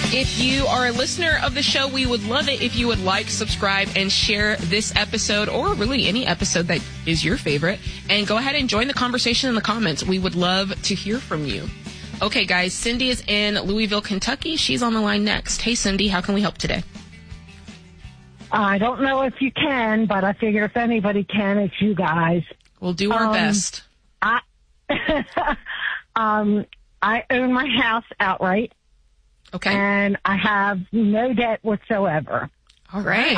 If you are a listener of the show, we would love it if you would like, subscribe, and share this episode, or really any episode that is your favorite. And go ahead and join the conversation in the comments. We would love to hear from you. Okay, guys, Cindy is in Louisville, Kentucky. She's on the line next. Hey, Cindy, how can we help today? I don't know if you can, but I figure if anybody can, it's you guys. We'll do our best. I own my house outright. Okay. And I have no debt whatsoever. All right.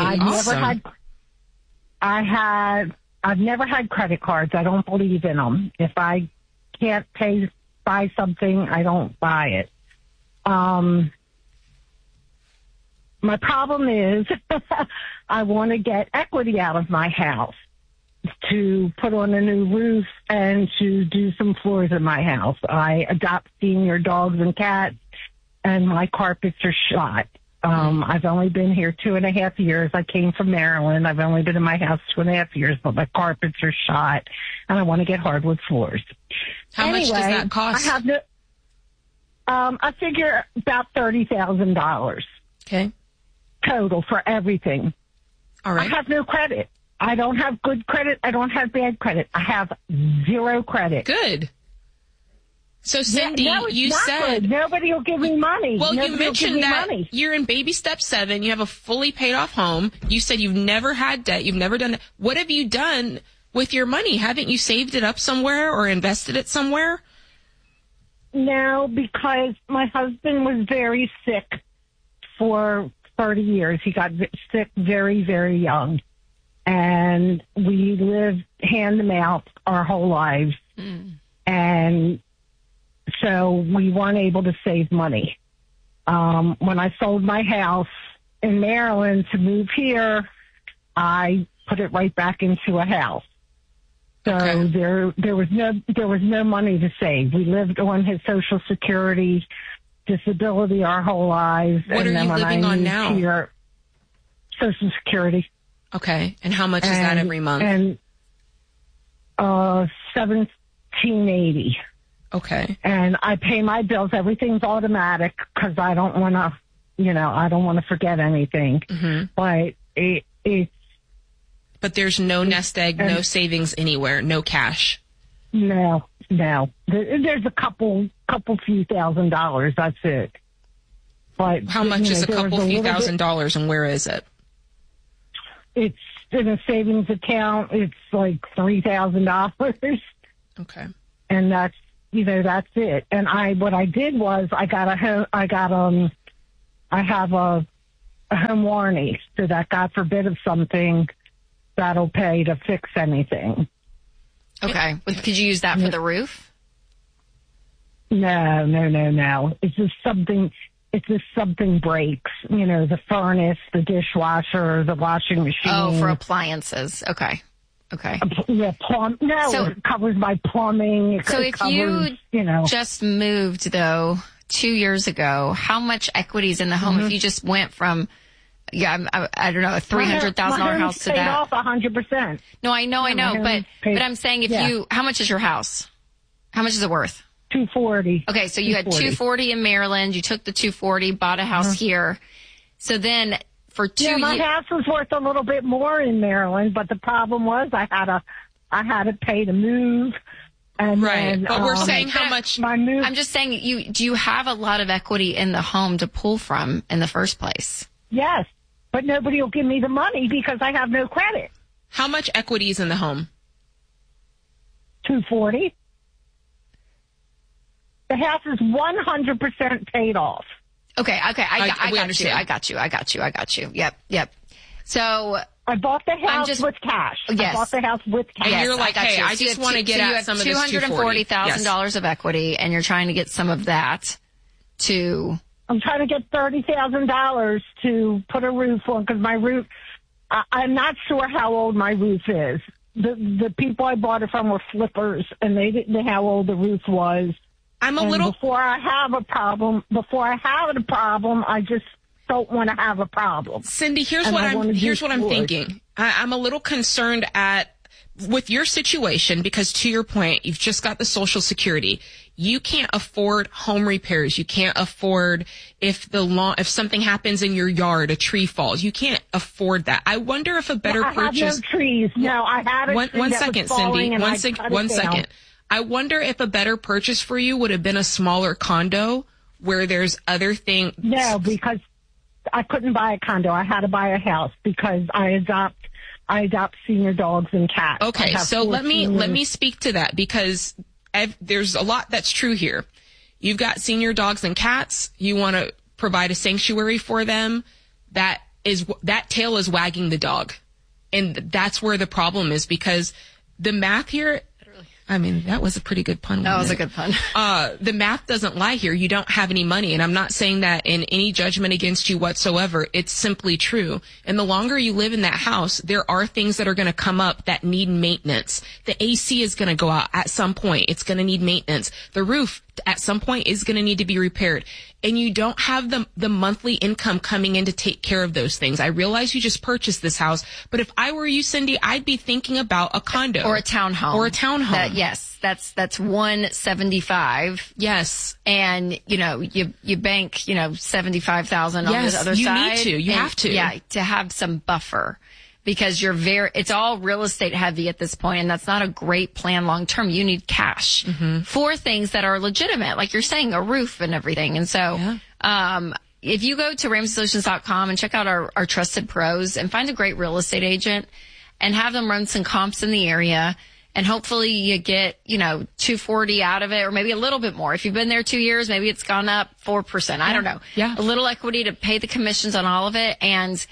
I've never had credit cards. I don't believe in them. If I can't buy something, I don't buy it. My problem is I want to get equity out of my house to put on a new roof and to do some floors in my house. I adopt senior dogs and cats, and my carpets are shot. I've only been here 2.5 years. I came from Maryland. I've only been in my house 2.5 years, but my carpets are shot, and I want to get hardwood floors. How much does that cost? I figure about $30,000. Okay. Total for everything. All right. I have no credit. I don't have good credit. I don't have bad credit. I have zero credit. Good. So, Cindy, you said good. Nobody will give me money. Well, Nobody you mentioned that money. You're in baby step 7. You have a fully paid off home. You said you've never had debt. You've never done that. What have you done with your money? Haven't you saved it up somewhere or invested it somewhere? No, because my husband was very sick for 30 years. He got sick very, very young. And we lived hand to mouth our whole lives. And so we weren't able to save money. When I sold my house in Maryland to move here, I put it right back into a house. So there was no money to save. We lived on his Social Security, disability our whole lives. What are you living on now? Here, Social Security. Okay. And how much is that every month? And $1,780. Okay. And I pay my bills. Everything's automatic because I don't want to, I don't want to forget anything. Mm-hmm. But But there's no nest egg, no savings anywhere, no cash. No. There's a couple few $1,000s. That's it. But how much is a couple few $1,000s, and where is it? It's in a savings account. It's like $3,000. Okay. And that's it. And what I did was I have a home warranty, so that God forbid of something, that'll pay to fix anything. Okay. Could you use that for the roof? No. It's just something breaks, the furnace, the dishwasher, the washing machine. Oh, for appliances. Okay. Yeah, it covers my plumbing. You just moved, though, 2 years ago, how much equity is in the home? If you just went from, I don't know, a $300,000 house to that. Paid off 100%. No, I know, but I'm saying how much is your house? How much is it worth? $240. Okay, so you had $240 in Maryland. You took the $240, bought a house here. So then for 2 years, my house was worth a little bit more in Maryland, but the problem was I had to pay to move. And right, then, but we're saying how much. I'm just saying, do you have a lot of equity in the home to pull from in the first place? Yes, but nobody will give me the money because I have no credit. How much equity is in the home? $240. The house is 100% paid off. Okay. I got you. Yep. So I bought the house with cash. Yes. I bought the house with cash. And you're like, hey, I just want to get at some of this $240,000 of equity, and you're trying to get some of that to... I'm trying to get $30,000 to put a roof on, because my roof, I'm not sure how old my roof is. The people I bought it from were flippers, and they didn't know how old the roof was. Before I had a problem, I just don't want to have a problem. Cindy, here's what I'm thinking. I'm a little concerned at with your situation, because to your point, you've just got the Social Security. You can't afford home repairs. You can't afford if something happens in your yard, a tree falls. You can't afford that. I wonder if a better purchase. I have no trees. No, I had a tree one that second, was falling, Cindy. and One second. I wonder if a better purchase for you would have been a smaller condo where there's other things. No, because I couldn't buy a condo. I had to buy a house because I adopt senior dogs and cats. Okay, so let me speak to that, because there's a lot that's true here. You've got senior dogs and cats. You want to provide a sanctuary for them. That tail is wagging the dog. And that's where the problem is, because the math here, I mean, that was a pretty good pun. That was a good pun. The math doesn't lie here. You don't have any money. And I'm not saying that in any judgment against you whatsoever. It's simply true. And the longer you live in that house, there are things that are going to come up that need maintenance. The AC is going to go out at some point. It's going to need maintenance. The roof at some point is going to need to be repaired. And you don't have the monthly income coming in to take care of those things. I realize you just purchased this house, but if I were you, Cindy, I'd be thinking about a condo. Or a townhome. Yes, that's 175. Yes. And, you bank, 75,000 on the other side. You need to. You have to. Yeah, to have some buffer. Because it's all real estate heavy at this point, and that's not a great plan long term. You need cash for things that are legitimate, like you're saying, a roof and everything. And so, if you go to RamseySolutions.com and check out our trusted pros and find a great real estate agent and have them run some comps in the area, and hopefully you get, $240 out of it, or maybe a little bit more. If you've been there 2 years, maybe it's gone up 4%. I don't know. Yeah. A little equity to pay the commissions on all of it, and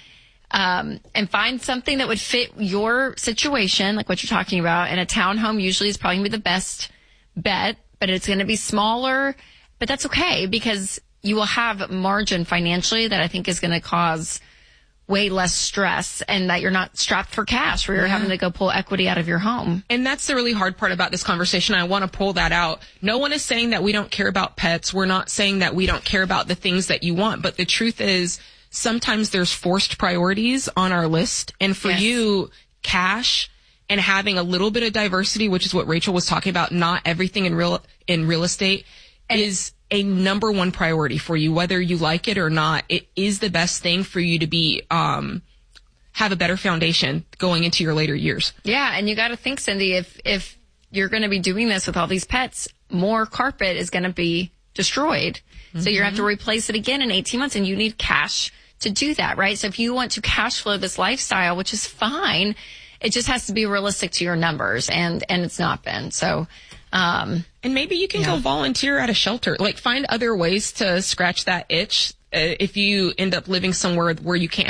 find something that would fit your situation, like what you're talking about. And a townhome usually is probably going to be the best bet, but it's going to be smaller. But that's okay, because you will have margin financially that I think is going to cause way less stress, and that you're not strapped for cash where you're having to go pull equity out of your home. And that's the really hard part about this conversation. I want to pull that out. No one is saying that we don't care about pets. We're not saying that we don't care about the things that you want. But the truth is, sometimes there's forced priorities on our list. And for you, cash and having a little bit of diversity, which is what Rachel was talking about, not everything in real estate, is a number one priority for you, whether you like it or not. It is the best thing for you to be, have a better foundation going into your later years. Yeah. And you got to think, Cindy, if you're going to be doing this with all these pets, more carpet is going to be destroyed. Mm-hmm. So you're going to have to replace it again in 18 months, and you need cash to do that, right? So if you want to cash flow this lifestyle, which is fine, it just has to be realistic to your numbers, and it's not been. So, and maybe you can go volunteer at a shelter, like find other ways to scratch that itch. If you end up living somewhere where you can't